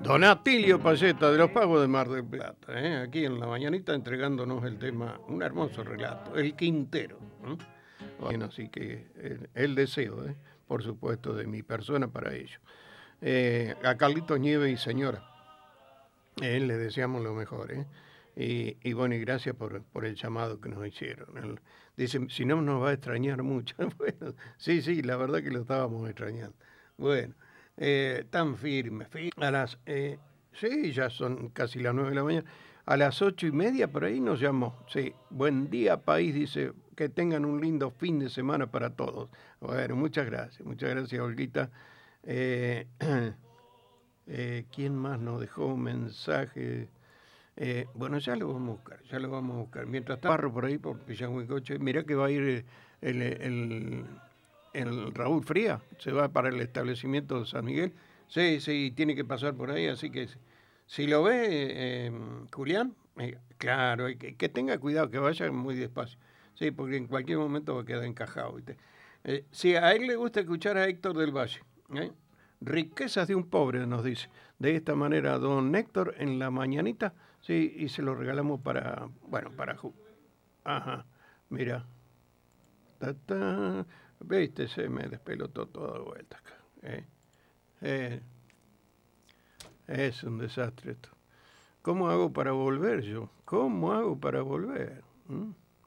Don Atilio Payeta de los Pagos de Mar del Plata, aquí en la mañanita entregándonos el tema, un hermoso relato, El Quintero. Bueno, así que el deseo, por supuesto, de mi persona para ello. A Carlitos Nieves y señora, le deseamos lo mejor. Y bueno, y gracias por el llamado que nos hicieron. Dice, si no nos va a extrañar mucho. Bueno, sí, la verdad que lo estábamos extrañando. Bueno, tan firme. A las, sí, ya son casi las 9 de la mañana. A las 8:30 por ahí nos llamó. Sí, buen día país, dice, que tengan un lindo fin de semana para todos. Bueno, muchas gracias, Olguita. ¿Quién más nos dejó un mensaje? Bueno, ya lo vamos a buscar. Mientras tanto, barro por ahí, por Pillanhuicoche, mirá que va a ir el Raúl Fría, se va para el establecimiento de San Miguel. Sí, tiene que pasar por ahí, así que si lo ve, Julián, claro, que tenga cuidado, que vaya muy despacio. Sí, porque en cualquier momento va a quedar encajado, ¿viste? Sí, a él le gusta escuchar a Héctor del Valle. Riquezas de un pobre, nos dice. De esta manera, don Héctor, en la mañanita, sí, y se lo regalamos para, bueno, Ajá, mira. Viste, se me despelotó toda de vuelta acá. Eh, es un desastre esto. ¿Cómo hago para volver yo? ¿Cómo hago para volver?